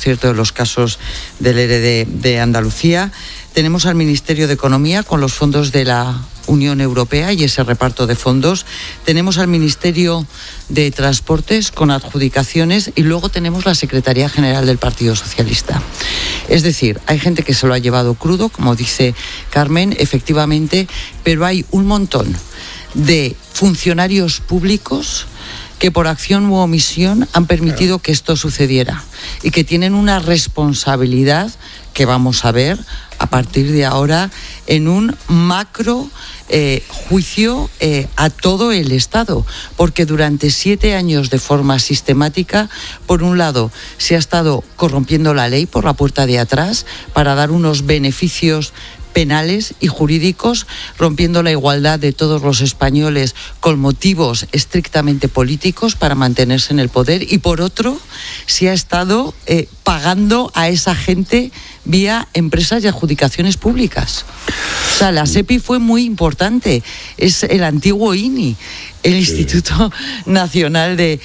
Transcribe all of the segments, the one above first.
cierto, de los casos del ERE de Andalucía. Tenemos al Ministerio de Economía con los fondos de la Unión Europea y ese reparto de fondos. Tenemos al Ministerio de Transportes con adjudicaciones y luego tenemos la Secretaría General del Partido Socialista. Es decir, hay gente que se lo ha llevado crudo, como dice Carmen, efectivamente, pero hay un montón de funcionarios públicos que por acción u omisión han permitido que esto sucediera y que tienen una responsabilidad que vamos a ver a partir de ahora en un macro juicio a todo el Estado, porque durante 7 años de forma sistemática, por un lado, se ha estado corrompiendo la ley por la puerta de atrás para dar unos beneficios penales y jurídicos, rompiendo la igualdad de todos los españoles con motivos estrictamente políticos para mantenerse en el poder, y por otro se ha estado pagando a esa gente vía empresas y adjudicaciones públicas. O sea, la SEPI fue muy importante, es el antiguo INI, el Instituto Nacional de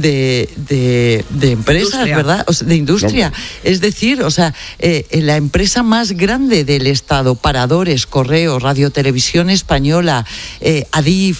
Empresas, industria. ¿Verdad? O sea, de industria. No. Es decir, o sea, la empresa más grande del Estado, Paradores, Correos, Radio Televisión Española, Adif,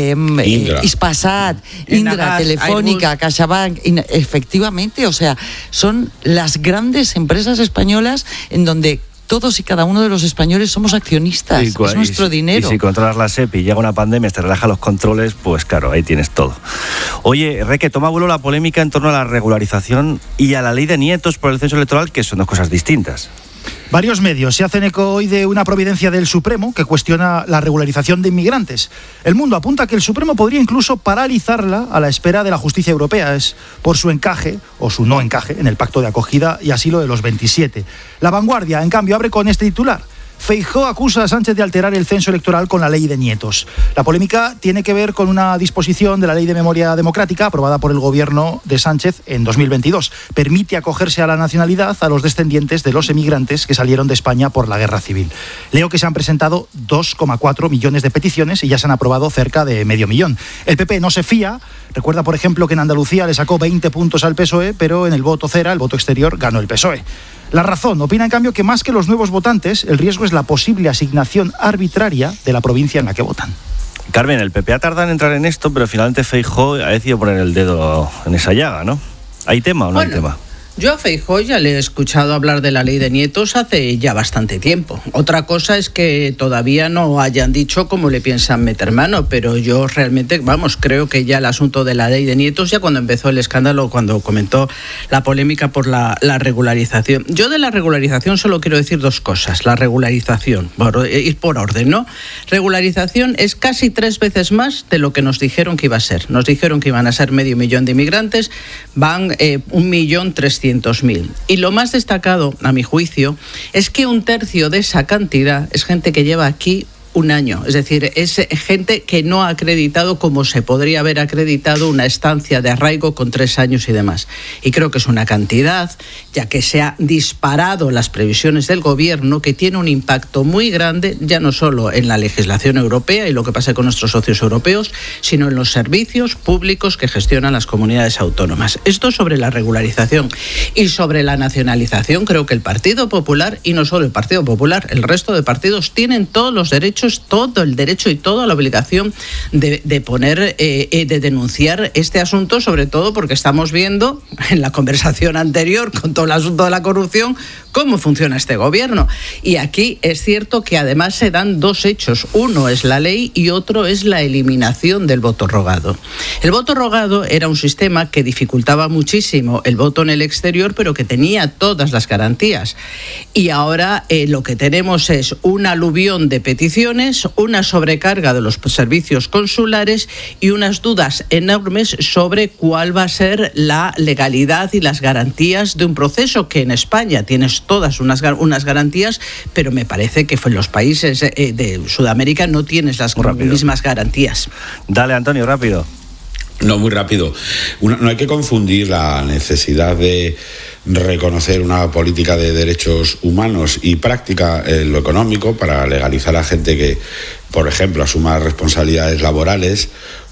Hispasat, Indra, Telefónica, CaixaBank, efectivamente, o sea, son las grandes empresas españolas en donde todos y cada uno de los españoles somos accionistas, es nuestro dinero. Y si controlas la SEPI y llega una pandemia, te relaja los controles, pues claro, ahí tienes todo. Oye, Reque, toma vuelo la polémica en torno a la regularización y a la ley de nietos por el censo electoral, que son dos cosas distintas. Varios medios se hacen eco hoy de una providencia del Supremo que cuestiona la regularización de inmigrantes. El Mundo apunta que el Supremo podría incluso paralizarla a la espera de la justicia europea, es por su encaje o su no encaje en el Pacto de Acogida y Asilo de los 27. La Vanguardia, en cambio, abre con este titular: Feijóo acusa a Sánchez de alterar el censo electoral con la ley de nietos. La polémica tiene que ver con una disposición de la Ley de Memoria Democrática aprobada por el gobierno de Sánchez en 2022. Permite acogerse a la nacionalidad a los descendientes de los emigrantes que salieron de España por la Guerra Civil. Leo que se han presentado 2,4 millones de peticiones y ya se han aprobado cerca de 500.000. El PP no se fía. Recuerda, por ejemplo, que en Andalucía le sacó 20 puntos al PSOE, pero en el voto cera, el voto exterior, ganó el PSOE. La Razón opina, en cambio, que más que los nuevos votantes, el riesgo es la posible asignación arbitraria de la provincia en la que votan. Carmen, el PP ha tardado en entrar en esto, pero finalmente Feijóo ha decidido poner el dedo en esa llaga, ¿no? ¿Hay tema o no hay tema? Yo a Feijóo ya le he escuchado hablar de la ley de nietos hace ya bastante tiempo. Otra cosa es que todavía no hayan dicho cómo le piensan meter mano, pero yo realmente, creo que ya el asunto de la ley de nietos, ya cuando empezó el escándalo, cuando comentó la polémica por la regularización. Yo de la regularización solo quiero decir dos cosas. La regularización, ir por orden, ¿no? Regularización es casi 3 veces más de lo que nos dijeron que iba a ser. Nos dijeron que iban a ser 500.000 de inmigrantes, van 1.300.000. Y lo más destacado, a mi juicio, es que 1/3 de esa cantidad es gente que lleva aquí un año, es decir, es gente que no ha acreditado como se podría haber acreditado una estancia de arraigo con 3 años y demás. Y creo que es una cantidad, ya que se ha disparado las previsiones del gobierno, que tiene un impacto muy grande, ya no solo en la legislación europea y lo que pasa con nuestros socios europeos, sino en los servicios públicos que gestionan las comunidades autónomas. Esto sobre la regularización. Y sobre la nacionalización, creo que el Partido Popular, y no solo el Partido Popular, el resto de partidos tienen todos los derechos, todo el derecho y toda la obligación de poner, de denunciar este asunto, sobre todo porque estamos viendo en la conversación anterior con todo el asunto de la corrupción cómo funciona este gobierno. Y aquí es cierto que además se dan 2 hechos. Uno es la ley y otro es la eliminación del voto rogado. El voto rogado era un sistema que dificultaba muchísimo el voto en el exterior, pero que tenía todas las garantías. Y ahora lo que tenemos es un aluvión de peticiones, una sobrecarga de los servicios consulares y unas dudas enormes sobre cuál va a ser la legalidad y las garantías de un proceso que en España tienes todas unas garantías, pero me parece que en los países de Sudamérica no tienes las mismas garantías. Dale, Antonio, rápido. No, muy rápido. No hay que confundir la necesidad de reconocer una política de derechos humanos y práctica en lo económico para legalizar a gente que, por ejemplo, asuma responsabilidades laborales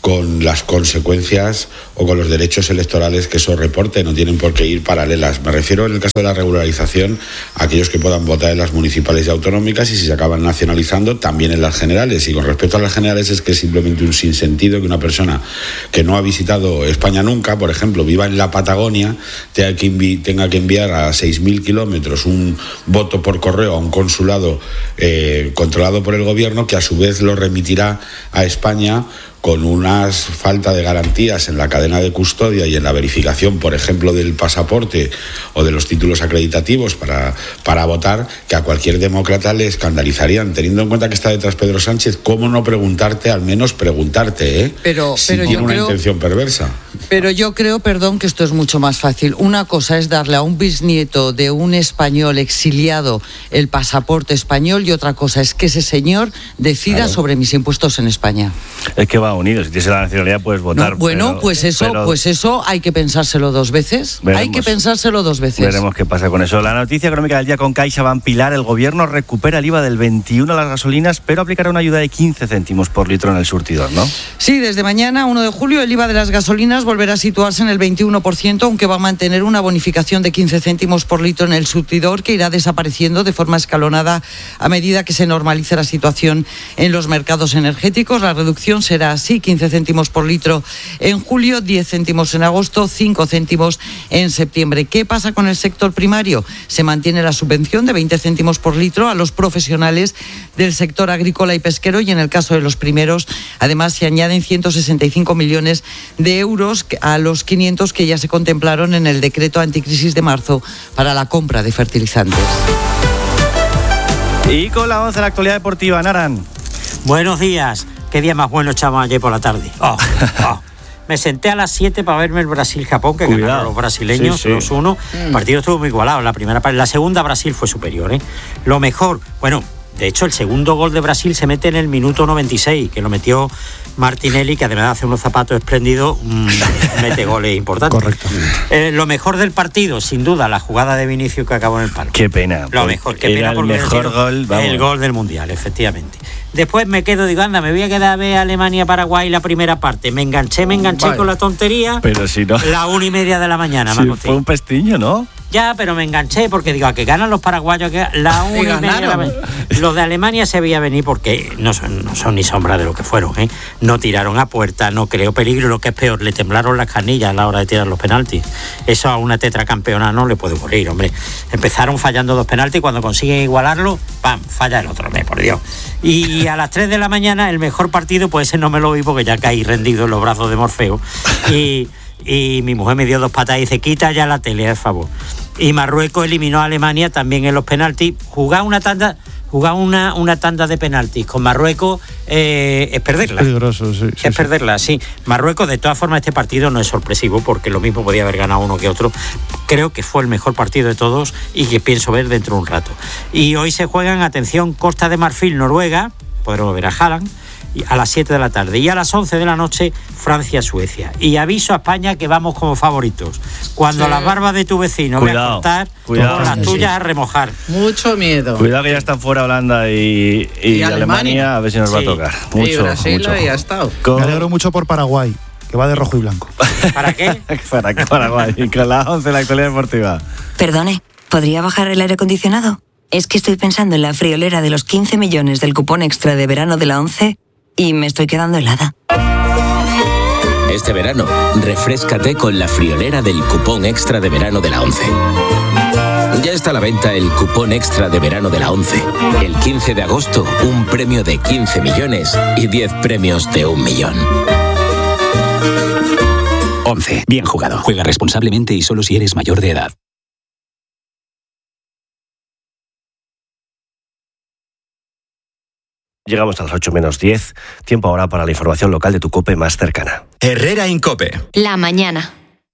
con las consecuencias o con los derechos electorales que eso reporte, no tienen por qué ir paralelas. Me refiero, en el caso de la regularización, a aquellos que puedan votar en las municipales y autonómicas, y si se acaban nacionalizando, también en las generales. Y con respecto a las generales, es que es simplemente un sinsentido que una persona que no ha visitado España nunca, por ejemplo, viva en la Patagonia, tenga que enviar a 6.000 kilómetros un voto por correo a un consulado controlado por el gobierno, que a su vez lo remitirá a España con unas falta de garantías en la cadena de custodia y en la verificación, por ejemplo, del pasaporte o de los títulos acreditativos para votar, que a cualquier demócrata le escandalizarían. Teniendo en cuenta que está detrás Pedro Sánchez, ¿cómo no preguntarte, al menos preguntarte, si tiene una intención perversa? Pero yo creo, perdón, que esto es mucho más fácil. Una cosa es darle a un bisnieto de un español exiliado el pasaporte español, y otra cosa es que ese señor decida sobre mis impuestos en España. Es que va unido, si tienes la nacionalidad puedes votar. No, bueno, pues eso hay que pensárselo dos veces. Veremos qué pasa con eso. La noticia económica del día con CaixaBank. Pilar, el gobierno recupera el IVA del 21 a las gasolinas, pero aplicará una ayuda de 15 céntimos por litro en el surtidor, ¿no? Sí, desde mañana, 1 de julio, el IVA de las gasolinas volverá a situarse en el 21%, aunque va a mantener una bonificación de 15 céntimos por litro en el surtidor, que irá desapareciendo de forma escalonada a medida que se normalice la situación en los mercados energéticos. La reducción será así: 15 céntimos por litro en julio, 10 céntimos en agosto, 5 céntimos en septiembre. ¿Qué pasa con el sector primario? Se mantiene la subvención de 20 céntimos por litro a los profesionales del sector agrícola y pesquero, y en el caso de los primeros, además, se añaden 165 millones de euros a los 500 que ya se contemplaron en el decreto anticrisis de marzo para la compra de fertilizantes. Y con la 11, la actualidad deportiva, Naran. Buenos días. Qué día más bueno echamos ayer por la tarde. Me senté a las 7 para verme el Brasil-Japón, que ganaron los brasileños, 2-1. El partido estuvo muy igualado. La segunda Brasil fue superior, ¿eh? Lo mejor, de hecho, el segundo gol de Brasil se mete en el minuto 96, que lo metió Martinelli, que además de hacer unos zapatos espléndidos, mete goles importantes. Correcto. Lo mejor del partido, sin duda, la jugada de Vinicius que acabó en el palo. Qué pena. Lo mejor, qué pena, porque el mejor gol, el gol del Mundial, efectivamente. Después me voy a quedar a ver Alemania-Paraguay la primera parte. Me enganché con la tontería. Pero si no. La 1:30 de la mañana. Sí, fue un pestiño, ¿no? Ya, pero me enganché porque digo, a que ganan los paraguayos, que la 1:30 de la mañana. Los de Alemania se veía venir porque no son ni sombra de lo que fueron, ¿eh? No tiraron a puerta, no creó peligro, lo que es peor, le temblaron las canillas a la hora de tirar los penaltis. Eso a una tetracampeona no le puede ocurrir, hombre. Empezaron fallando 2 penaltis, cuando consiguen igualarlo, ¡pam!, falla el otro, por Dios. Y a las 3 de la mañana, el mejor partido, pues ese no me lo vi porque ya caí rendido en los brazos de Morfeo. Y mi mujer me dio 2 patas y dice, quita ya la tele, por favor. Y Marruecos eliminó a Alemania también en los penaltis. Jugar una tanda de penaltis con Marruecos es perderla. Es peligroso, sí. Perderla, sí. Marruecos, de todas formas, este partido no es sorpresivo porque lo mismo podía haber ganado uno que otro. Creo que fue el mejor partido de todos y que pienso ver dentro de un rato. Y hoy se juegan, atención, Costa de Marfil, Noruega, podremos ver a Haaland, a las 7 de la tarde, y a las 11 de la noche Francia-Suecia. Y aviso a España que vamos como favoritos. Cuando las barbas de tu vecino veas cortar, con las tuyas a remojar. Mucho miedo. Cuidado que ya están fuera Holanda y Alemania, a ver si nos va a tocar. Mucho, y Brasil ya ha estado. Me alegro mucho por Paraguay, que va de rojo y blanco. ¿Para qué? ¿Para qué Paraguay? Y con la 11, la actualidad deportiva. Perdone, ¿podría bajar el aire acondicionado? Es que estoy pensando en la friolera de los 15 millones del cupón extra de verano de la 11 y me estoy quedando helada. Este verano, refréscate con la friolera del cupón extra de verano de la 11. Ya está a la venta el cupón extra de verano de la 11. El 15 de agosto, un premio de 15 millones y 10 premios de 1 millón. 11. Bien jugado. Juega responsablemente y solo si eres mayor de edad. Llegamos a las 8 menos 10. Tiempo ahora para la información local de tu COPE más cercana. Herrera Incope. La mañana.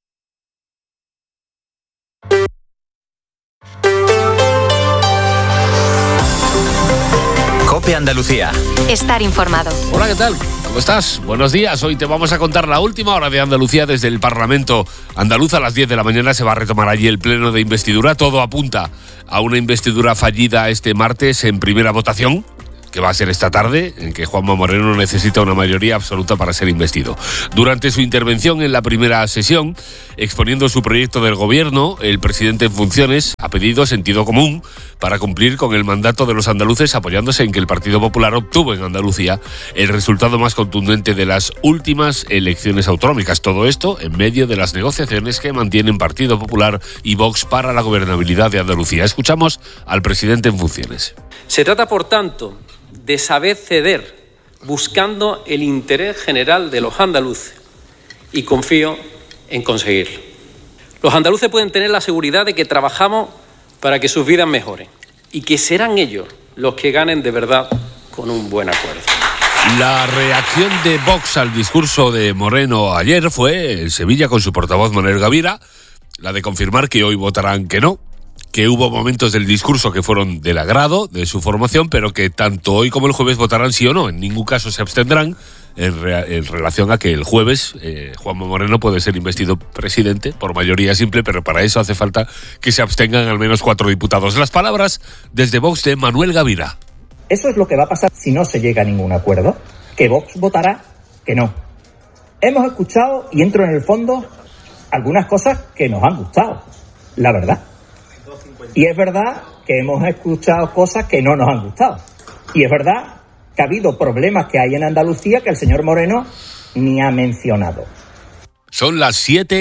COPE Andalucía. Estar informado. Hola, ¿qué tal? ¿Cómo estás? Buenos días. Hoy te vamos a contar la última hora de Andalucía desde el Parlamento andaluz. A las 10 de la mañana se va a retomar allí el pleno de investidura. Todo apunta a una investidura fallida este martes en primera votación. que va a ser esta tarde, en que Juanma Moreno necesita una mayoría absoluta para ser investido. Durante su intervención en la primera sesión, exponiendo su proyecto del gobierno, el presidente en funciones ha pedido sentido común para cumplir con el mandato de los andaluces, apoyándose en que el Partido Popular obtuvo en Andalucía el resultado más contundente de las últimas elecciones autonómicas. Todo esto en medio de las negociaciones que mantienen Partido Popular y Vox para la gobernabilidad de Andalucía. Escuchamos al presidente en funciones. Se trata, por tanto, de saber ceder buscando el interés general de los andaluces, y confío en conseguirlo. Los andaluces pueden tener la seguridad de que trabajamos para que sus vidas mejoren y que serán ellos los que ganen de verdad con un buen acuerdo. La reacción de Vox al discurso de Moreno ayer fue en Sevilla con su portavoz Manuel Gavira, la de confirmar que hoy votarán que no, que hubo momentos del discurso que fueron del agrado de su formación, pero que tanto hoy como el jueves votarán sí o no. En ningún caso se abstendrán en relación a que el jueves Juanma Moreno puede ser investido presidente por mayoría simple, pero para eso hace falta que se abstengan al menos 4 diputados. Las palabras desde Vox de Manuel Gavira. Eso es lo que va a pasar si no se llega a ningún acuerdo, que Vox votará que no. Hemos escuchado, y entro en el fondo, algunas cosas que nos han gustado, la verdad. Y es verdad que hemos escuchado cosas que no nos han gustado. Y es verdad que ha habido problemas que hay en Andalucía que el señor Moreno ni ha mencionado. Son las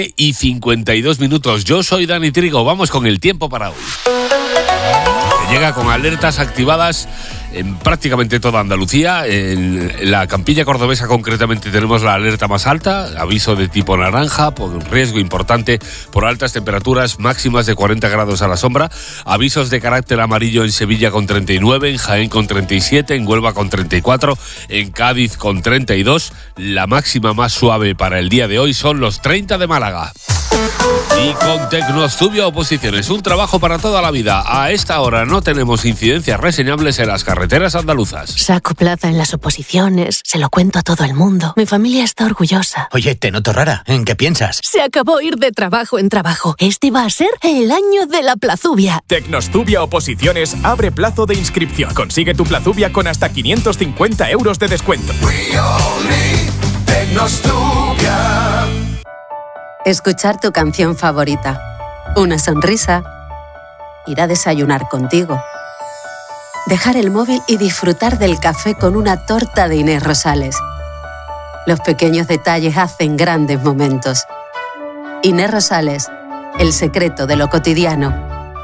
7:52. Yo soy Dani Trigo. Vamos con el tiempo para hoy. Que llega con alertas activadas en prácticamente toda Andalucía. En la Campilla cordobesa concretamente tenemos la alerta más alta, aviso de tipo naranja, por riesgo importante por altas temperaturas máximas de 40 grados a la sombra. Avisos de carácter amarillo en Sevilla con 39, en Jaén con 37, en Huelva con 34, en Cádiz con 32. La máxima más suave para el día de hoy son los 30 de Málaga. Y con Tecnostubio Oposiciones, un trabajo para toda la vida. A esta hora no tenemos incidencias reseñables en las carreteras andaluzas. Saco plaza en las oposiciones, se lo cuento a todo el mundo. Mi familia está orgullosa. Oye, te noto rara. ¿En qué piensas? Se acabó ir de trabajo en trabajo. Este va a ser el año de la plazubia. Tecnostubia Oposiciones abre plazo de inscripción. Consigue tu plazubia con hasta 550 euros de descuento. Tecnostubia. Escuchar tu canción favorita, una sonrisa, ir a desayunar contigo, dejar el móvil y disfrutar del café con una torta de Inés Rosales. Los pequeños detalles hacen grandes momentos. Inés Rosales, el secreto de lo cotidiano.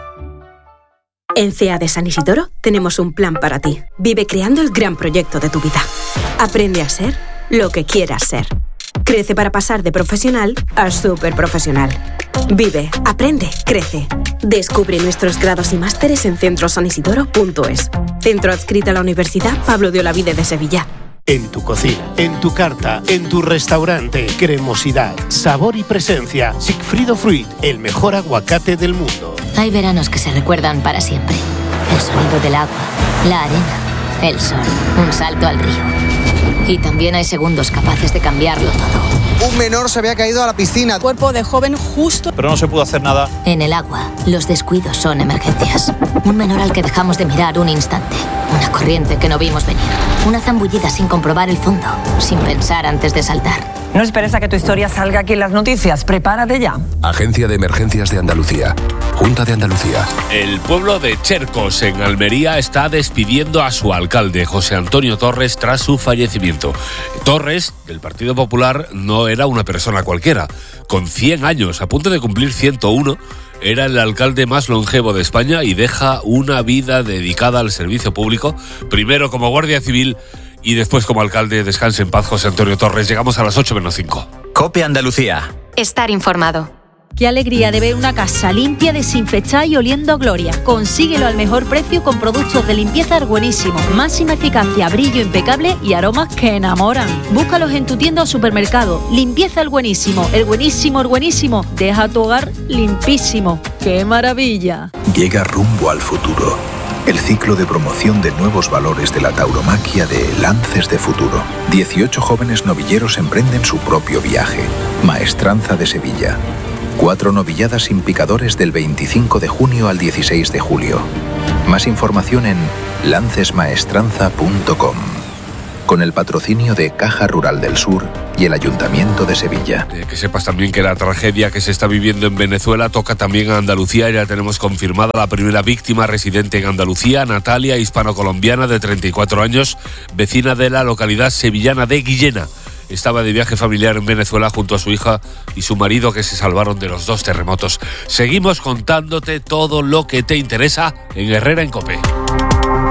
En CEA de San Isidoro tenemos un plan para ti. Vive creando el gran proyecto de tu vida. Aprende a ser lo que quieras ser. Crece para pasar de profesional a superprofesional. Vive, aprende, crece. Descubre nuestros grados y másteres en centrosanisidoro.es. Centro adscrito a la Universidad Pablo de Olavide de Sevilla. En tu cocina, en tu carta, en tu restaurante, cremosidad, sabor y presencia. Sigfrido Fruit, el mejor aguacate del mundo. Hay veranos que se recuerdan para siempre. El sonido del agua, la arena, el sol, un salto al río. Y también hay segundos capaces de cambiarlo todo. Un menor se había caído a la piscina. Cuerpo de joven justo. Pero no se pudo hacer nada. En el agua, los descuidos son emergencias. Un menor al que dejamos de mirar un instante. Una corriente que no vimos venir. Una zambullida sin comprobar el fondo. Sin pensar antes de saltar. No esperes a que tu historia salga aquí en las noticias. Prepárate ya. Agencia de Emergencias de Andalucía. Junta de Andalucía. El pueblo de Chercos, en Almería, está despidiendo a su alcalde, José Antonio Torres, tras su fallecimiento. Torres, del Partido Popular, no era una persona cualquiera. Con 100 años, a punto de cumplir 101, era el alcalde más longevo de España y deja una vida dedicada al servicio público, primero como guardia civil y después como alcalde. Descanse en paz, José Antonio Torres. Llegamos a las 8:05. COPE Andalucía. Estar informado. Qué alegría de ver una casa limpia, desinfectada y oliendo a gloria. Consíguelo al mejor precio con productos de limpieza buenísimos. Máxima eficacia, brillo impecable y aromas que enamoran. Búscalos en tu tienda o supermercado. Limpieza el buenísimo. El buenísimo, el buenísimo. Deja tu hogar limpísimo. ¡Qué maravilla! Llega Rumbo al Futuro. El ciclo de promoción de nuevos valores de la tauromaquia de Lances de Futuro. 18 jóvenes novilleros emprenden su propio viaje. Maestranza de Sevilla. 4 novilladas sin picadores del 25 de junio al 16 de julio. Más información en lancesmaestranza.com. Con el patrocinio de Caja Rural del Sur y el Ayuntamiento de Sevilla. Que sepas también que la tragedia que se está viviendo en Venezuela toca también a Andalucía. Ya tenemos confirmada la primera víctima residente en Andalucía, Natalia, hispano-colombiana de 34 años, vecina de la localidad sevillana de Guillena. Estaba de viaje familiar en Venezuela junto a su hija y su marido, que se salvaron de los 2 terremotos. Seguimos contándote todo lo que te interesa en Herrera en COPE.